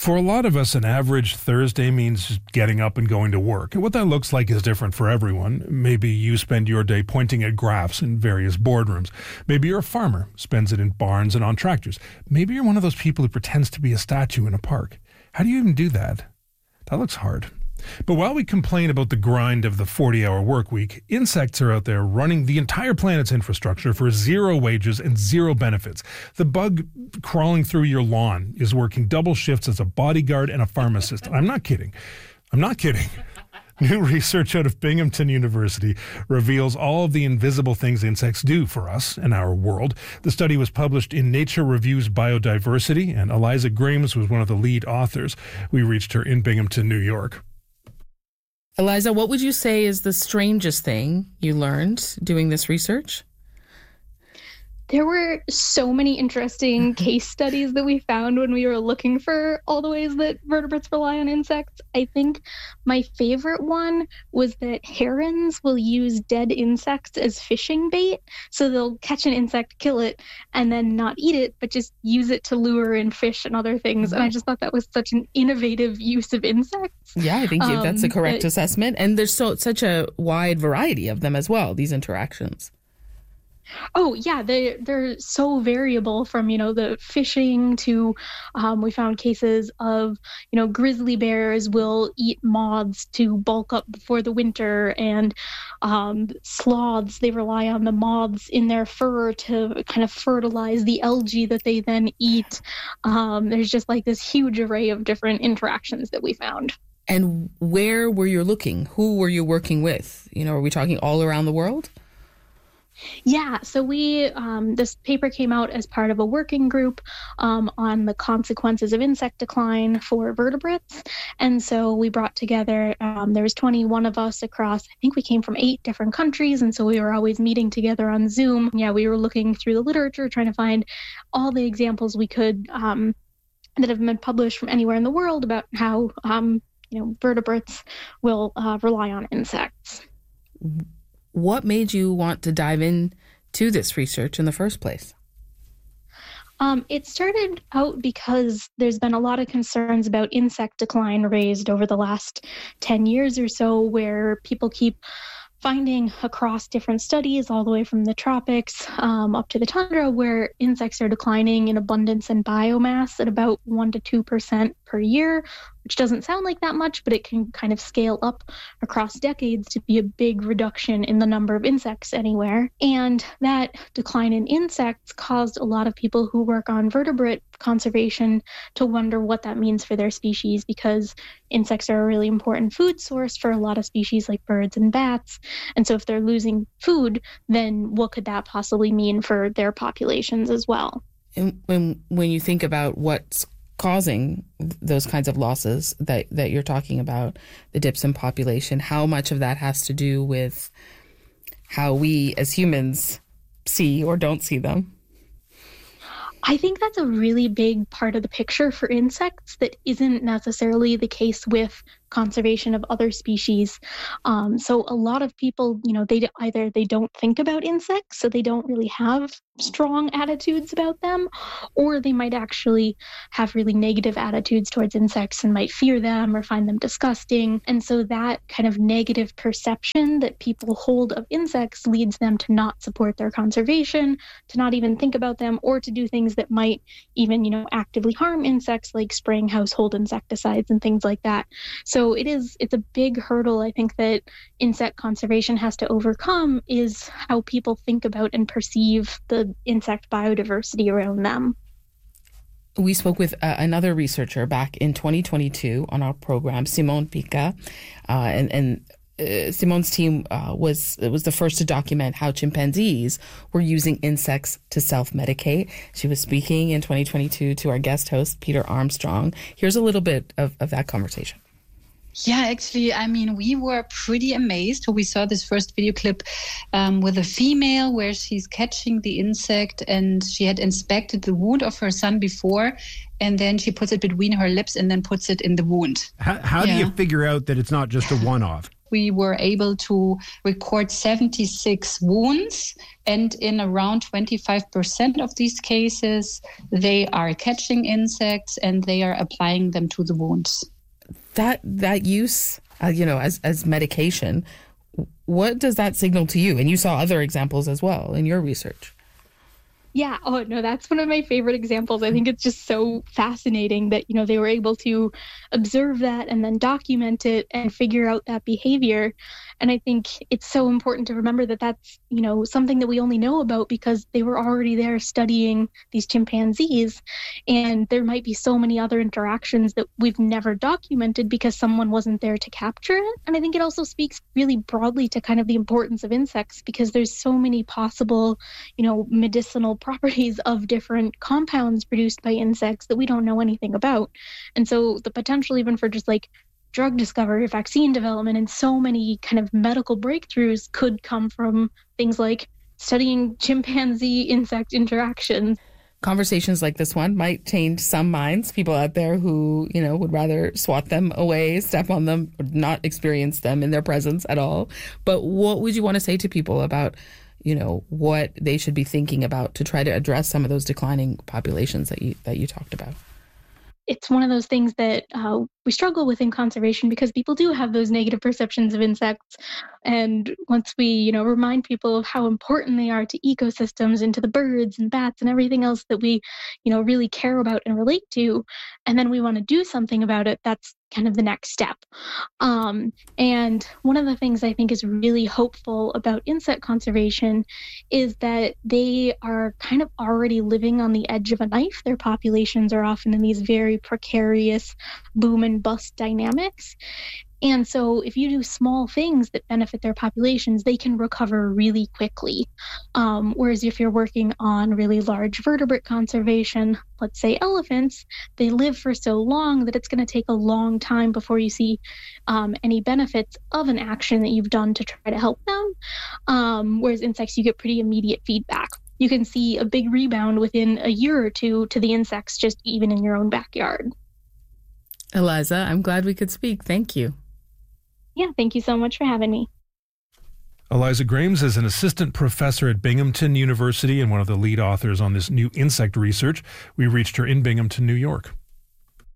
For a lot of us, an average Thursday means getting up and going to work. And what that looks like is different for everyone. Maybe you spend your day pointing at graphs in various boardrooms. Maybe you're a farmer, spends it in barns and on tractors. Maybe you're one of those people who pretends to be a statue in a park. How do you even do that? That looks hard. But while we complain about the grind of the 40-hour work week, insects are out there running the entire planet's infrastructure for zero wages and zero benefits. The bug crawling through your lawn is working double shifts as a bodyguard and a farm assistant. I'm not kidding. New research out of Binghamton University reveals all of the invisible things insects do for us and our world. The study was published in Nature Reviews Biodiversity, and Eliza Grahams was one of the lead authors. We reached her in Binghamton, New York. Eliza, what would you say is the strangest thing you learned doing this research? There were so many interesting case studies that we found when we were looking for all the ways that vertebrates rely on insects. I think my favorite one was that herons will use dead insects as fishing bait. So they'll catch an insect, kill it, and then not eat it, but just use it to lure in fish and other things. And I just thought that was such an innovative use of insects. Yeah, I think that's a correct assessment. And there's such a wide variety of them as well, these interactions. Oh, yeah, they're so variable from, the fishing to we found cases of, grizzly bears will eat moths to bulk up before the winter, and sloths, they rely on the moths in their fur to kind of fertilize the algae that they then eat. There's just like this huge array of different interactions that we found. And where were you looking? Who were you working with? Are we talking all around the world? Yeah, so we this paper came out as part of a working group on the consequences of insect decline for vertebrates. And so we brought together, there was 21 of us across, I think we came from 8 different countries. And so we were always meeting together on Zoom. Yeah, we were looking through the literature, trying to find all the examples we could that have been published from anywhere in the world about how, vertebrates will rely on insects. What made you want to dive into this research in the first place? It started out because there's been a lot of concerns about insect decline raised over the last 10 years or so, where people keep finding across different studies, all the way from the tropics up to the tundra, where insects are declining in abundance and biomass at about 1% to 2% per year, which doesn't sound like that much, but it can kind of scale up across decades to be a big reduction in the number of insects anywhere. And that decline in insects caused a lot of people who work on vertebrate conservation to wonder what that means for their species, because insects are a really important food source for a lot of species like birds and bats. And so if they're losing food, then what could that possibly mean for their populations as well? And when you think about what's causing those kinds of losses that you're talking about, the dips in population, how much of that has to do with how we as humans see or don't see them? I think that's a really big part of the picture for insects that isn't necessarily the case with conservation of other species. So a lot of people, they don't think about insects, so they don't really have strong attitudes about them, or they might actually have really negative attitudes towards insects and might fear them or find them disgusting. And so that kind of negative perception that people hold of insects leads them to not support their conservation, to not even think about them, or to do things that might even, actively harm insects, like spraying household insecticides and things like that. So it's a big hurdle, I think, that insect conservation has to overcome, is how people think about and perceive the insect biodiversity around them. We spoke with another researcher back in 2022 on our program, Simone Pica, and Simone's team was the first to document how chimpanzees were using insects to self-medicate. She was speaking in 2022 to our guest host, Peter Armstrong. Here's a little bit of that conversation. Yeah, actually, we were pretty amazed. We saw this first video clip with a female where she's catching the insect, and she had inspected the wound of her son before, and then she puts it between her lips and then puts it in the wound. How do you figure out that it's not just a one-off? we were able to record 76 wounds. And in around 25% of these cases, they are catching insects and they are applying them to the wounds. That use, as medication, what does that signal to you? And you saw other examples as well in your research. Yeah. Oh, no, that's one of my favorite examples. I think it's just so fascinating that, they were able to observe that and then document it and figure out that behavior. And I think it's so important to remember that that's, something that we only know about because they were already there studying these chimpanzees. And there might be so many other interactions that we've never documented because someone wasn't there to capture it. And I think it also speaks really broadly to kind of the importance of insects because there's so many possible, medicinal properties of different compounds produced by insects that we don't know anything about. And so the potential even for just like drug discovery, vaccine development, and so many kind of medical breakthroughs could come from things like studying chimpanzee insect interactions. Conversations like this one might change some minds, people out there who, would rather swat them away, step on them, or not experience them in their presence at all. But what would you want to say to people about what they should be thinking about to try to address some of those declining populations that you talked about? It's one of those things that we struggle with in conservation because people do have those negative perceptions of insects. And once we, remind people of how important they are to ecosystems and to the birds and bats and everything else that we, really care about and relate to, and then we want to do something about it, that's kind of the next step. And one of the things I think is really hopeful about insect conservation is that they are kind of already living on the edge of a knife. Their populations are often in these very precarious boom and bust dynamics. And so if you do small things that benefit their populations, they can recover really quickly. Whereas if you're working on really large vertebrate conservation, let's say elephants, they live for so long that it's going to take a long time before you see any benefits of an action that you've done to try to help them. Whereas insects, you get pretty immediate feedback. You can see a big rebound within a year or two to the insects just even in your own backyard. Eliza, I'm glad we could speak. Thank you. Yeah, thank you so much for having me. Eliza Grahams is an assistant professor at Binghamton University and one of the lead authors on this new insect research. We reached her in Binghamton, New York.